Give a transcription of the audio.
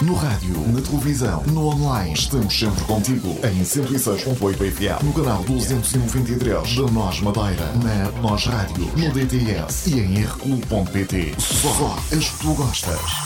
No rádio, na televisão, no online. Estamos sempre contigo. Em 106.8 FM. No canal 293 da Nós Madeira. Na Nós Rádio. No DTS. E em rclub.pt. Só as que tu gostas.